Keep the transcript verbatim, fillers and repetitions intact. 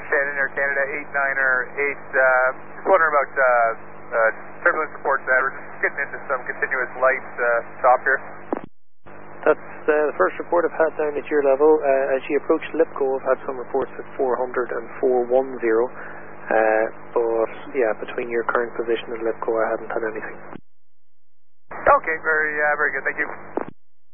Shannon, Air Canada, eight niner eight. Uh, just wondering about uh, uh, turbulence reports. Uh, we're just getting into some continuous light uh, top here. That's uh, the first report I've had down at your level. Uh, as you approach Lipco, I've had some reports at four hundred and four ten. Uh, but yeah, between your current position and Lipco, I haven't had anything. Okay, very, uh, very good. Thank you.